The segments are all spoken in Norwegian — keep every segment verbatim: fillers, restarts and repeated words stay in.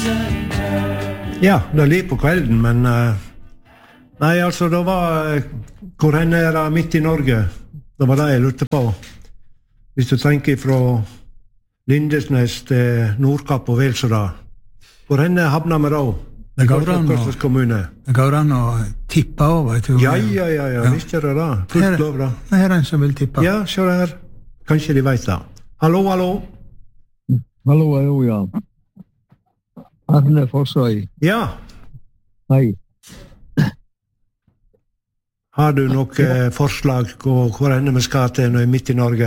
Ja, det er litt på kvelden, men uh, nei, altså, det var uh, hvor henne er det midt i Norge? Det var det jeg lurte på. Hvis du tenker fra Lindesnes til Nordkapp og Velsøra, hvor henne havner vi da? Det går an å, det går an å tippe over, tror jeg. Ja, ja, ja, ja, ja. Visst gjør det da. Fullt lov da. Det er en som vil tippe. Ja, se her. Kanskje de vet det. Hallo, hallo. Hallo, hallo, ja. Arne Fossøy. Ja. Hei. Har du nok eh, forslag på hvor enda vi skal til når vi er midt i Norge?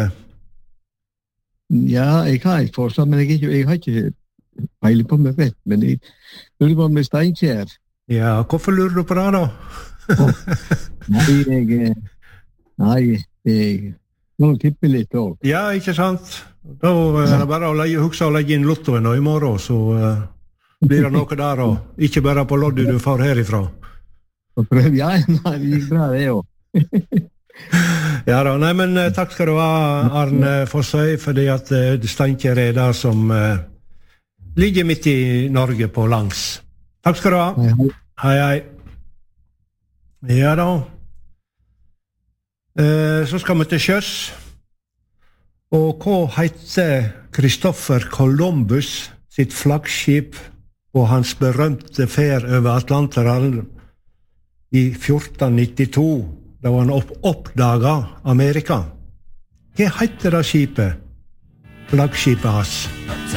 Ja, jeg har et forslag, men jeg, jeg har ikke peiling på meg rett, men jeg lurer på med Steinkjer. Ja, hvorfor lurer du på det da? Nei, jeg... Nei, jeg... Nå tipper litt også. Ja, ikke sant? Da er det bare å legge, huske å legge inn lottoen og i morgen, så... Uh, blir det noe der og ikke bare på loddet du får herifra. Ja, nei, det gikk bra det jo. Ja da, nei, men takk skal du ha, Arne Fossøy, fordi at uh, Steinkjer er der som uh, ligger midt i Norge på langs. Takk skal du ha. Hei, hei. Hei, hei. Ja da. Uh, så skal vi til sjøs. Og hva heter Christopher Columbus sitt flaggskip og hans berømte ferd over Atlanteren i fjorten nittito, da han opp oppdaget Amerika? Hva heter det skipet? Flaggskipet hans.